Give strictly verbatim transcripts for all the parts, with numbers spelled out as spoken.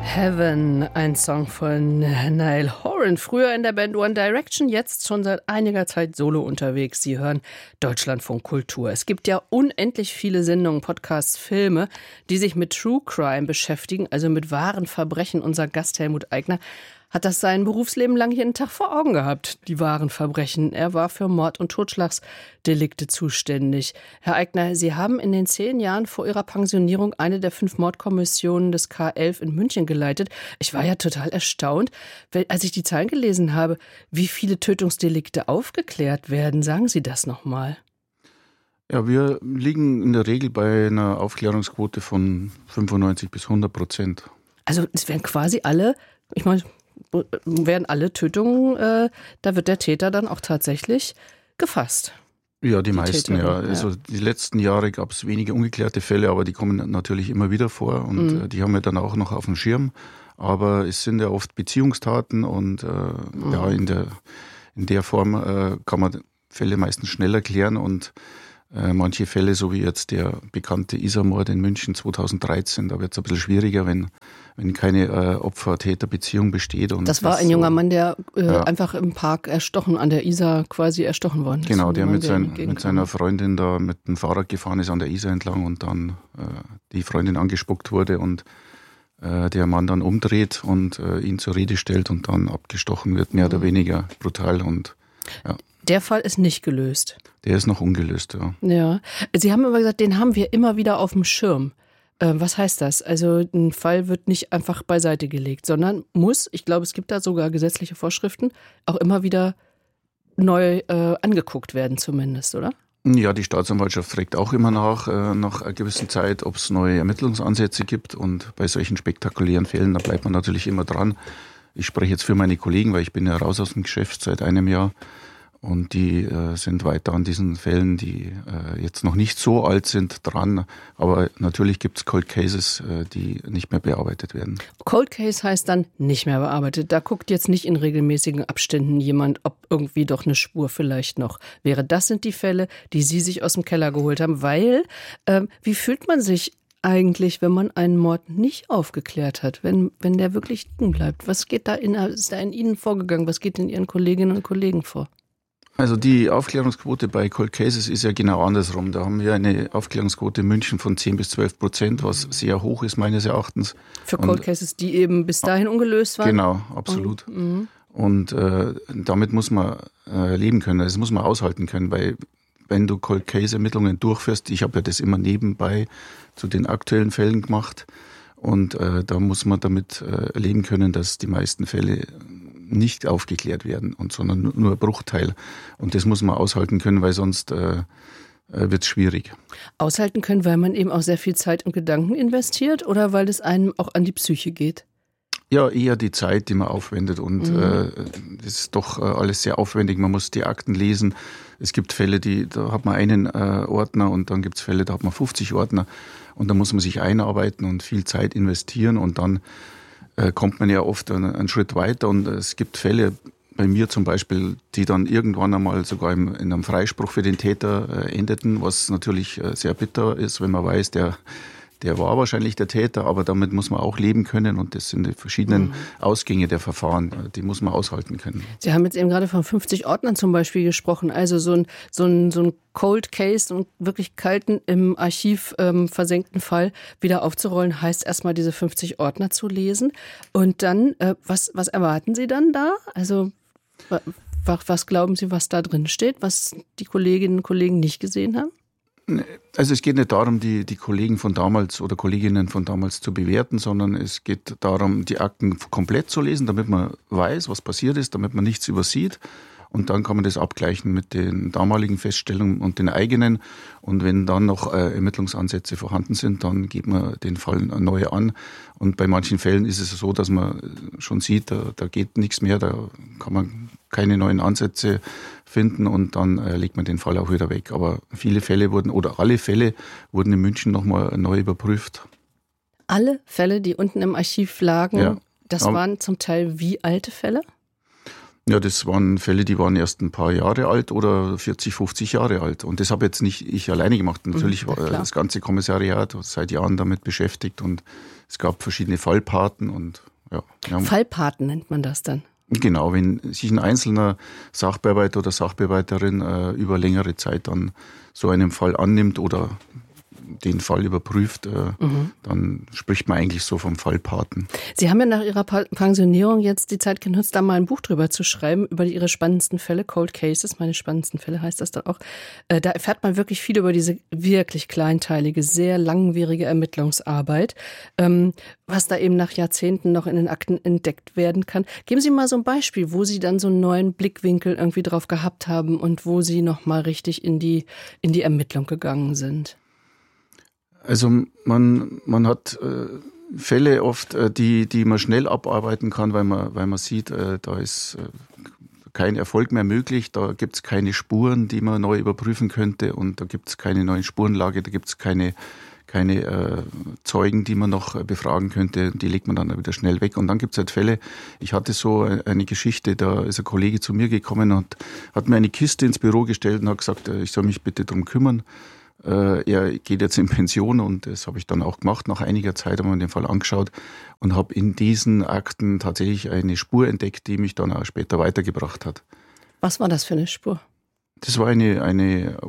Heaven, ein Song von Niall Horan, früher in der Band One Direction, jetzt schon seit einiger Zeit solo unterwegs. Sie hören Deutschlandfunk Kultur. Es gibt ja unendlich viele Sendungen, Podcasts, Filme, die sich mit True Crime beschäftigen, also mit wahren Verbrechen. Unser Gast Helmut Aigner hat das sein Berufsleben lang jeden Tag vor Augen gehabt, die wahren Verbrechen. Er war für Mord- und Totschlagsdelikte zuständig. Herr Aigner, Sie haben in den zehn Jahren vor Ihrer Pensionierung eine der fünf Mordkommissionen des K elf in München geleitet. Ich war ja total erstaunt, als ich die Zahlen gelesen habe, wie viele Tötungsdelikte aufgeklärt werden. Sagen Sie das nochmal. Ja, wir liegen in der Regel bei einer Aufklärungsquote von fünfundneunzig bis hundert Prozent. Also es werden quasi alle, ich meine, werden alle Tötungen, äh, da wird der Täter dann auch tatsächlich gefasst. Ja, die, die meisten, Täterin, ja. ja. Also die letzten Jahre gab es wenige ungeklärte Fälle, aber die kommen natürlich immer wieder vor und mhm. die haben wir dann auch noch auf dem Schirm. Aber es sind ja oft Beziehungstaten und äh, mhm. ja, in der, in der Form äh, kann man Fälle meistens schneller klären und äh, manche Fälle, so wie jetzt der bekannte Isar-Mord in München zweitausenddreizehn, da wird es ein bisschen schwieriger, wenn wenn keine äh, Opfer-Täter-Beziehung besteht. Und das war das ein junger so, Mann, der äh, ja. einfach im Park erstochen, an der Isar quasi erstochen worden ist. Genau, der mit, sein, mit seiner Freundin da mit dem Fahrrad gefahren ist an der Isar entlang und dann äh, die Freundin angespuckt wurde und äh, der Mann dann umdreht und äh, ihn zur Rede stellt und dann abgestochen wird, mehr mhm. oder weniger brutal. Und ja. Der Fall ist nicht gelöst. Der ist noch ungelöst, ja. Ja, Sie haben aber gesagt, den haben wir immer wieder auf dem Schirm. Was heißt das? Also ein Fall wird nicht einfach beiseite gelegt, sondern muss, ich glaube, es gibt da sogar gesetzliche Vorschriften, auch immer wieder neu äh, angeguckt werden zumindest, oder? Ja, die Staatsanwaltschaft fragt auch immer nach, äh, nach einer gewissen Zeit, ob es neue Ermittlungsansätze gibt. Und bei solchen spektakulären Fällen, da bleibt man natürlich immer dran. Ich spreche jetzt für meine Kollegen, weil ich bin ja raus aus dem Geschäft seit einem Jahr. Und die äh, sind weiter an diesen Fällen, die äh, jetzt noch nicht so alt sind, dran. Aber natürlich gibt es Cold Cases, äh, die nicht mehr bearbeitet werden. Cold Case heißt dann nicht mehr bearbeitet. Da guckt jetzt nicht in regelmäßigen Abständen jemand, ob irgendwie doch eine Spur vielleicht noch wäre. Das sind die Fälle, die Sie sich aus dem Keller geholt haben. Weil, äh, wie fühlt man sich eigentlich, wenn man einen Mord nicht aufgeklärt hat, wenn, wenn der wirklich liegen bleibt? Was geht da in, ist da in Ihnen vorgegangen? Was geht in Ihren Kolleginnen und Kollegen vor? Also die Aufklärungsquote bei Cold Cases ist ja genau andersrum. Da haben wir eine Aufklärungsquote in München von zehn bis zwölf Prozent, was sehr hoch ist meines Erachtens. Für Cold Cases, die eben bis dahin ungelöst waren? Genau, absolut. Und, und äh, damit muss man äh, leben können, das muss man aushalten können, weil wenn du Cold Case Ermittlungen durchführst, ich habe ja das immer nebenbei zu den aktuellen Fällen gemacht und äh, da muss man damit äh, leben können, dass die meisten Fälle nicht aufgeklärt werden, und sondern nur ein Bruchteil. Und das muss man aushalten können, weil sonst äh, wird es schwierig. Aushalten können, weil man eben auch sehr viel Zeit und Gedanken investiert oder weil es einem auch an die Psyche geht? Ja, eher die Zeit, die man aufwendet. Und mhm. äh, das ist doch äh, alles sehr aufwendig. Man muss die Akten lesen. Es gibt Fälle, die da hat man einen äh, Ordner und dann gibt es Fälle, da hat man fünfzig Ordner. Und da muss man sich einarbeiten und viel Zeit investieren und dann kommt man ja oft einen, einen Schritt weiter und es gibt Fälle, bei mir zum Beispiel, die dann irgendwann einmal sogar im, in einem Freispruch für den Täter äh, endeten, was natürlich äh, sehr bitter ist, wenn man weiß, der, der war wahrscheinlich der Täter, aber damit muss man auch leben können und das sind die verschiedenen mhm. Ausgänge der Verfahren, die muss man aushalten können. Sie haben jetzt eben gerade von fünfzig Ordnern zum Beispiel gesprochen, also so ein, so ein, so ein Cold Case und wirklich kalten, im Archiv ähm, versenkten Fall wieder aufzurollen, heißt erstmal diese fünfzig Ordner zu lesen. Und dann, äh, was, was erwarten Sie dann da? Also was, was glauben Sie, was da drin steht, was die Kolleginnen und Kollegen nicht gesehen haben? Also es geht nicht darum, die, die Kollegen von damals oder Kolleginnen von damals zu bewerten, sondern es geht darum, die Akten komplett zu lesen, damit man weiß, was passiert ist, damit man nichts übersieht. Und dann kann man das abgleichen mit den damaligen Feststellungen und den eigenen. Und wenn dann noch äh, Ermittlungsansätze vorhanden sind, dann geht man den Fall neu an. Und bei manchen Fällen ist es so, dass man schon sieht, da, da geht nichts mehr, da kann man keine neuen Ansätze finden und dann äh, legt man den Fall auch wieder weg. Aber viele Fälle wurden, oder alle Fälle wurden in München nochmal neu überprüft. Alle Fälle, die unten im Archiv lagen, ja. das waren zum Teil wie alte Fälle? Ja, das waren Fälle, die waren erst ein paar Jahre alt oder vierzig, fünfzig Jahre alt. Und das habe jetzt nicht ich alleine gemacht. Natürlich war ja, das ganze Kommissariat seit Jahren damit beschäftigt und es gab verschiedene Fallpaten. Und ja, Fallpaten nennt man das dann? Genau, wenn sich ein einzelner Sachbearbeiter oder Sachbearbeiterin äh, über längere Zeit dann so einen Fall annimmt oder den Fall überprüft, äh, mhm. dann spricht man eigentlich so vom Fallpaten. Sie haben ja nach Ihrer Pensionierung jetzt die Zeit genutzt, da mal ein Buch drüber zu schreiben, über Ihre spannendsten Fälle, Cold Cases, meine spannendsten Fälle heißt das dann auch. Äh, da erfährt man wirklich viel über diese wirklich kleinteilige, sehr langwierige Ermittlungsarbeit, ähm, was da eben nach Jahrzehnten noch in den Akten entdeckt werden kann. Geben Sie mal so ein Beispiel, wo Sie dann so einen neuen Blickwinkel irgendwie drauf gehabt haben und wo Sie noch mal richtig in die, in die Ermittlung gegangen sind. Also man, man hat äh, Fälle oft, äh, die, die man schnell abarbeiten kann, weil man, weil man sieht, äh, da ist äh, kein Erfolg mehr möglich, da gibt es keine Spuren, die man neu überprüfen könnte und da gibt es keine neuen Spurenlage, da gibt es keine, keine äh, Zeugen, die man noch befragen könnte, die legt man dann wieder schnell weg. Und dann gibt es halt Fälle, ich hatte so eine Geschichte, da ist ein Kollege zu mir gekommen und hat mir eine Kiste ins Büro gestellt und hat gesagt, ich soll mich bitte drum kümmern. Er geht jetzt in Pension und das habe ich dann auch gemacht. Nach einiger Zeit haben wir den Fall angeschaut und habe in diesen Akten tatsächlich eine Spur entdeckt, die mich dann auch später weitergebracht hat. Was war das für eine Spur? Das war eine, eine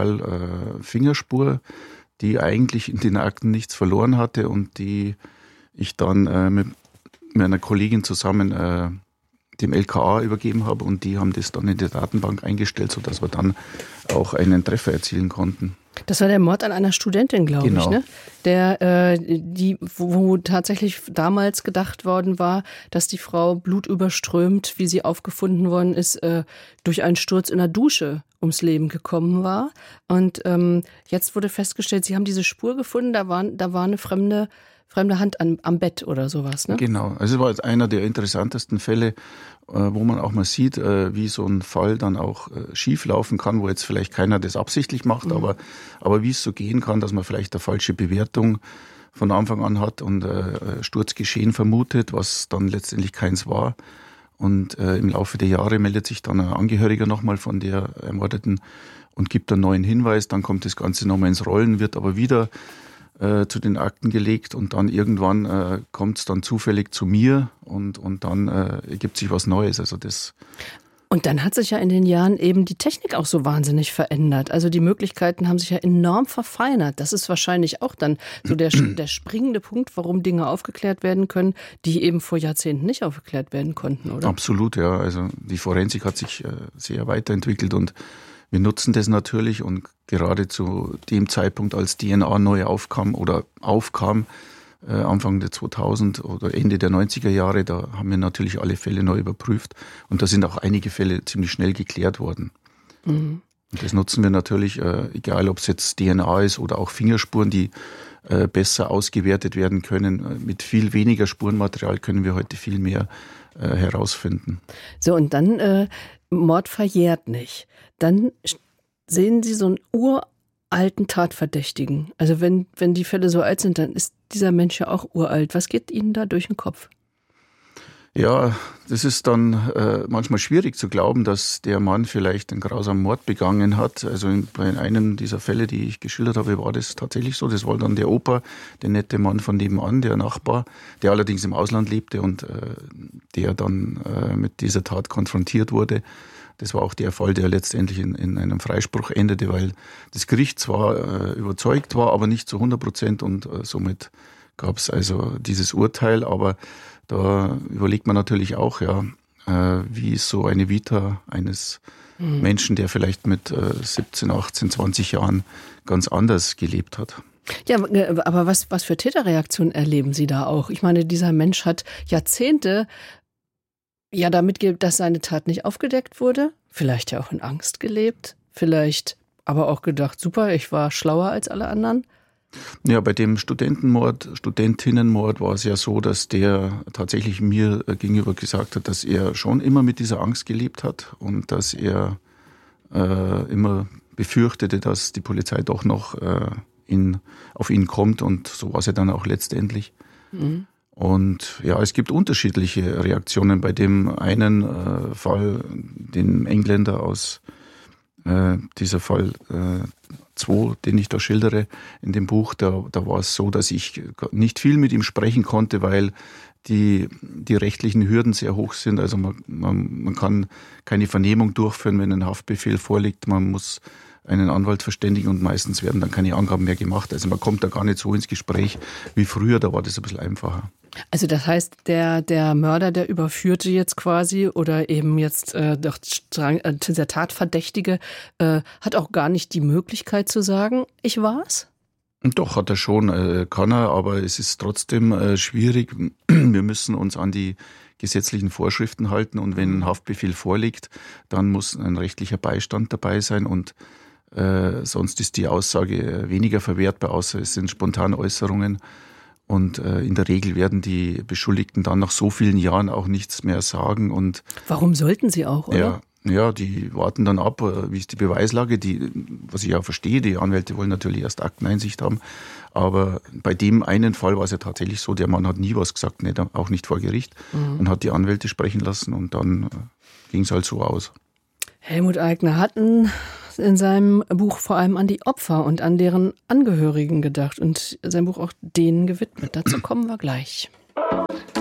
Original-Fingerspur, äh, die eigentlich in den Akten nichts verloren hatte und die ich dann äh, mit meiner Kollegin zusammen äh, dem L K A übergeben habe und die haben das dann in die Datenbank eingestellt, sodass wir dann auch einen Treffer erzielen konnten. Das war der Mord an einer Studentin, glaube genau. ich, ne? Der, äh, die, wo, wo tatsächlich damals gedacht worden war, dass die Frau blutüberströmt, wie sie aufgefunden worden ist, äh, durch einen Sturz in der Dusche ums Leben gekommen war. Und ähm, jetzt wurde festgestellt, sie haben diese Spur gefunden, da war, da war eine fremde Fremde Hand an, am Bett oder sowas, ne? Genau. Also es war jetzt einer der interessantesten Fälle, wo man auch mal sieht, wie so ein Fall dann auch schief laufen kann, wo jetzt vielleicht keiner das absichtlich macht, mhm. aber, aber wie es so gehen kann, dass man vielleicht eine falsche Bewertung von Anfang an hat und äh, Sturzgeschehen vermutet, was dann letztendlich keins war. Und äh, im Laufe der Jahre meldet sich dann ein Angehöriger nochmal von der Ermordeten und gibt einen neuen Hinweis. Dann kommt das Ganze nochmal ins Rollen, wird aber wieder zu den Akten gelegt und dann irgendwann äh, kommt es dann zufällig zu mir und, und dann äh, ergibt sich was Neues. Also das und dann hat sich ja in den Jahren eben die Technik auch so wahnsinnig verändert. Also die Möglichkeiten haben sich ja enorm verfeinert. Das ist wahrscheinlich auch dann so der, der springende Punkt, warum Dinge aufgeklärt werden können, die eben vor Jahrzehnten nicht aufgeklärt werden konnten, oder? Absolut, ja. Also die Forensik hat sich äh, sehr weiterentwickelt und wir nutzen das natürlich und gerade zu dem Zeitpunkt, als D N A neu aufkam oder aufkam, äh, Anfang der zweitausend oder Ende der neunziger Jahre, da haben wir natürlich alle Fälle neu überprüft und da sind auch einige Fälle ziemlich schnell geklärt worden. Mhm. Und das nutzen wir natürlich, äh, egal ob es jetzt D N A ist oder auch Fingerspuren, die äh, besser ausgewertet werden können. Mit viel weniger Spurenmaterial können wir heute viel mehr äh, herausfinden. So, und dann äh, Mord verjährt nicht. Dann sehen Sie so einen uralten Tatverdächtigen. Also wenn, wenn die Fälle so alt sind, dann ist dieser Mensch ja auch uralt. Was geht Ihnen da durch den Kopf? Ja, das ist dann äh, manchmal schwierig zu glauben, dass der Mann vielleicht einen grausamen Mord begangen hat. Also in, bei einem dieser Fälle, die ich geschildert habe, war das tatsächlich so. Das war dann der Opa, der nette Mann von nebenan, der Nachbar, der allerdings im Ausland lebte und äh, der dann äh, mit dieser Tat konfrontiert wurde. Das war auch der Fall, der letztendlich in, in einem Freispruch endete, weil das Gericht zwar äh, überzeugt war, aber nicht zu hundert Prozent und äh, somit gab es also dieses Urteil. Aber da überlegt man natürlich auch, ja, äh, wie ist so eine Vita eines mhm. Menschen, der vielleicht mit äh, siebzehn, achtzehn, zwanzig Jahren ganz anders gelebt hat. Ja, aber was, was für Täterreaktionen erleben Sie da auch? Ich meine, dieser Mensch hat Jahrzehnte ja damit gelebt, dass seine Tat nicht aufgedeckt wurde, vielleicht ja auch in Angst gelebt, vielleicht aber auch gedacht, super, ich war schlauer als alle anderen. Ja, bei dem Studentenmord, Studentinnenmord war es ja so, dass der tatsächlich mir gegenüber gesagt hat, dass er schon immer mit dieser Angst gelebt hat und dass er äh, immer befürchtete, dass die Polizei doch noch äh, in, auf ihn kommt und so war es ja dann auch letztendlich. Mhm. Und ja, es gibt unterschiedliche Reaktionen. Bei dem einen äh, Fall, den Engländer aus äh, dieser Fall zwei, äh, den ich da schildere in dem Buch, da, da war es so, dass ich nicht viel mit ihm sprechen konnte, weil die, die rechtlichen Hürden sehr hoch sind. Also man, man, man kann keine Vernehmung durchführen, wenn ein Haftbefehl vorliegt. Man muss einen Anwalt verständigen und meistens werden dann keine Angaben mehr gemacht. Also man kommt da gar nicht so ins Gespräch wie früher, da war das ein bisschen einfacher. Also das heißt, der, der Mörder, der Überführte jetzt quasi oder eben jetzt äh, der Tatverdächtige äh, hat auch gar nicht die Möglichkeit zu sagen, ich war's? Doch, hat er schon, äh, kann er, aber es ist trotzdem äh, schwierig. Wir müssen uns an die gesetzlichen Vorschriften halten und wenn ein Haftbefehl vorliegt, dann muss ein rechtlicher Beistand dabei sein und äh, sonst ist die Aussage weniger verwertbar, außer es sind spontane Äußerungen. Und äh, in der Regel werden die Beschuldigten dann nach so vielen Jahren auch nichts mehr sagen. Und warum sollten sie auch, oder? Ja, ja, die warten dann ab, wie ist die Beweislage, die, was ich auch verstehe, die Anwälte wollen natürlich erst Akteneinsicht haben. Aber bei dem einen Fall war es ja tatsächlich so, der Mann hat nie was gesagt, nicht, auch nicht vor Gericht, mhm. und hat die Anwälte sprechen lassen und dann äh, ging es halt so aus. Helmut Aigner hat in seinem Buch vor allem an die Opfer und an deren Angehörigen gedacht und sein Buch auch denen gewidmet. Dazu kommen wir gleich.